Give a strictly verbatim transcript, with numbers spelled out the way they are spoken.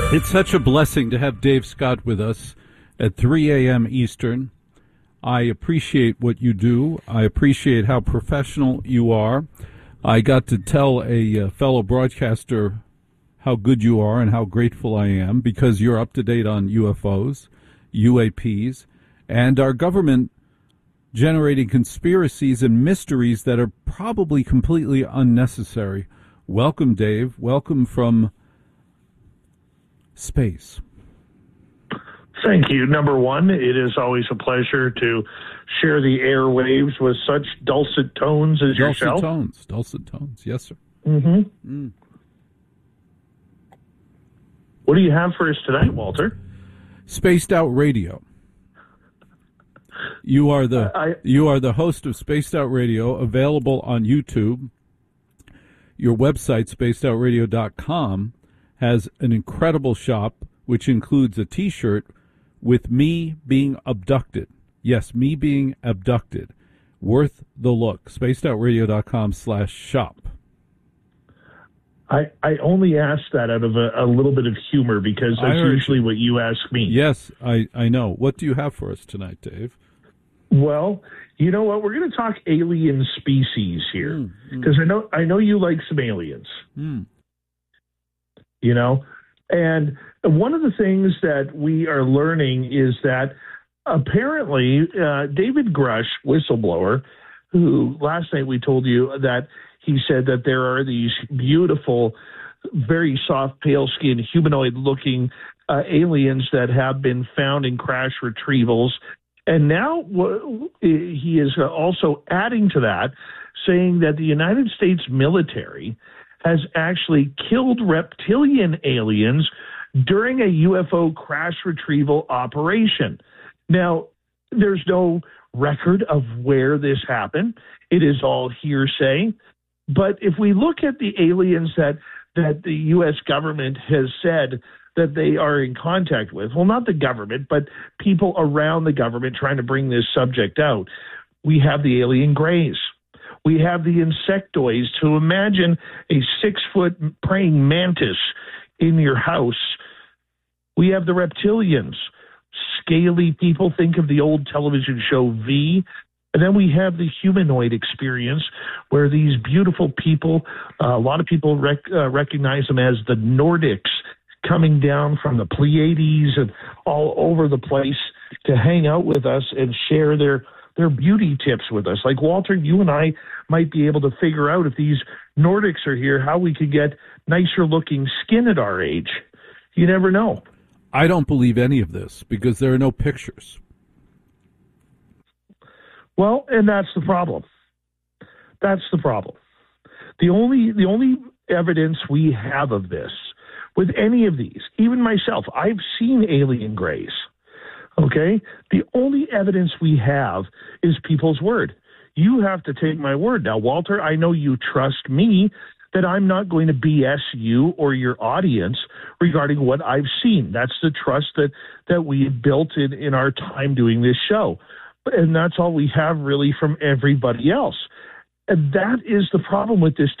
It's such a blessing to have Dave Scott with us at three a.m. Eastern. I appreciate what you do. I appreciate how professional you are. I got to tell a uh, fellow broadcaster how good you are and how grateful I am because you're up to date on U F Os, U A Ps, and our government generating conspiracies and mysteries that are probably completely unnecessary. Welcome, Dave. Welcome from space. Thank you. Number one, it is always a pleasure to share the airwaves with such dulcet tones as dulcet yourself. Dulcet tones. Dulcet tones. Yes, sir. Mm-hmm. Mm. What do you have for us tonight, Walter? Spaced Out Radio. You are the I, you are the host of Spaced Out Radio, available on YouTube. Your website, spaced out radio dot com, has an incredible shop, which includes a T-shirt with me being abducted. Yes, me being abducted. Worth the look. spaced out radio dot com slash shop. I, I only ask that out of a, a little bit of humor because that's usually what you ask me. Yes, I, I know. What do you have for us tonight, Dave? Well, you know what? We're going to talk alien species here because mm, mm. I know I know you like some aliens. Mm. You know, and one of the things that we are learning is that apparently uh, David Grush, whistleblower, who last night we told you that he said that there are these beautiful, very soft, pale-skinned, humanoid-looking uh, aliens that have been found in crash retrievals. And now he is also adding to that, saying that the United States military has actually killed reptilian aliens during a U F O crash retrieval operation. Now, there's no record of where this happened. It is all hearsay. But if we look at the aliens that, that the U S government has said that they are in contact with, well, not the government, but people around the government trying to bring this subject out, we have the alien grays. We have the insectoids. To imagine a six-foot praying mantis in your house. We have the reptilians, scaly people. Think of the old television show V. And then we have the humanoid experience where these beautiful people, uh, a lot of people rec- uh, recognize them as the Nordics, coming down from the Pleiades and all over the place to hang out with us and share their their beauty tips with us. Like, Walter, you and I might be able to figure out if these Nordics are here, how we could get nicer looking skin at our age. You never know. I don't believe any of this because there are no pictures. Well, and that's the problem. That's the problem. The only the only evidence we have of this with any of these, even myself, I've seen alien grays. Okay? The only evidence we have is people's word. You have to take my word. Now, Walter, I know you trust me that I'm not going to B S you or your audience regarding what I've seen. That's the trust that, that we built in, in our time doing this show. And that's all we have really from everybody else. And that is the problem with this